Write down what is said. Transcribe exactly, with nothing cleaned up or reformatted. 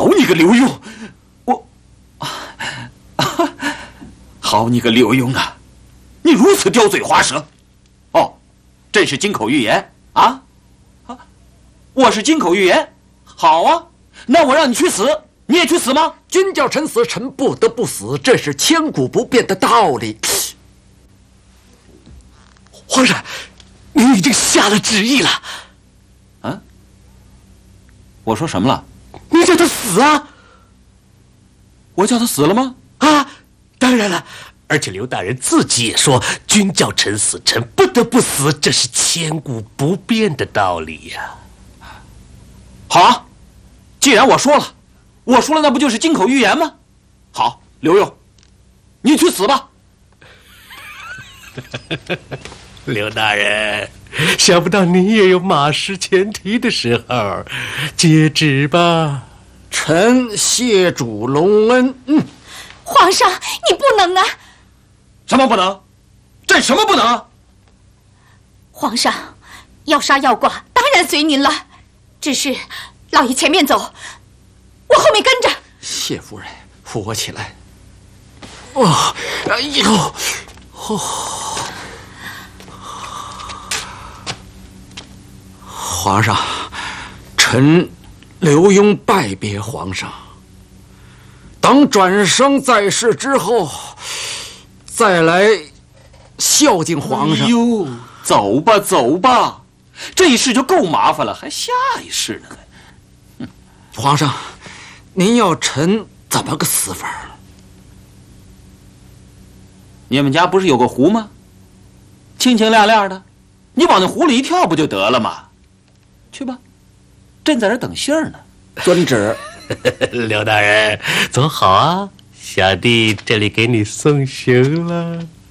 好你个刘墉，我，好你个刘墉啊！你如此刁嘴滑舌，哦，真是金口玉言啊！啊，我是金口玉言，好啊，那我让你去死，你也去死吗？ 君叫臣死，臣不得不死，这是千古不变的道理。皇上，您已经下了旨意了。 啊？我说什么了？ 你叫他死啊！ 我叫他死了吗？ 啊，当然了。而且刘大人自己也说，君叫臣死，臣不得不死，这是千古不变的道理呀。 好啊，既然我说了，我说了，那不就是金口玉言吗？好，刘墉，你去死吧。 刘大人，想不到你也有马失前蹄的时候，接旨吧。 臣谢主隆恩。嗯， 皇上，你不能啊！ 什么不能？这什么不能？ 皇上，要杀要剐，当然随您了。只是，老爷前面走，我后面跟着。 谢夫人，扶我起来。哦，哎呦，哦。皇上，臣刘墉拜别皇上。等转生在世之后，再来孝敬皇上。 哎呦，走吧走吧，这一世就够麻烦了，还下一世呢。 嗯、皇上，您要臣怎么个死法？ 你们家不是有个湖吗？清清亮亮的，你往那湖里一跳不就得了吗？去吧，朕在这等信儿呢。 遵旨。 刘大人，走好啊，小弟这里给你送行了。